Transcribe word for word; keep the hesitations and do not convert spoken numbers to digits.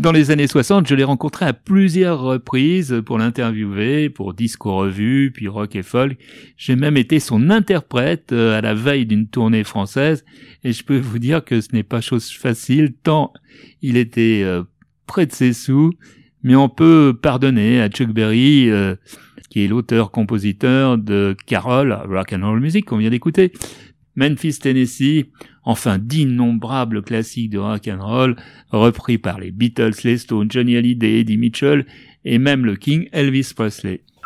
dans les années soixante, je l'ai rencontré à plusieurs reprises pour l'interviewer, pour Disco Revue, puis Rock et Folk. J'ai même été son interprète à la veille d'une tournée française, et je peux vous dire que ce n'est pas chose facile, tant il était euh, près de ses sous, mais on peut pardonner à Chuck Berry, euh, qui est l'auteur-compositeur de Carol, Rock and Roll Music, qu'on vient d'écouter, Memphis, Tennessee, enfin d'innombrables classiques de rock and roll, repris par les Beatles, les Stones, Johnny Hallyday, Eddie Mitchell, et même le King Elvis Presley.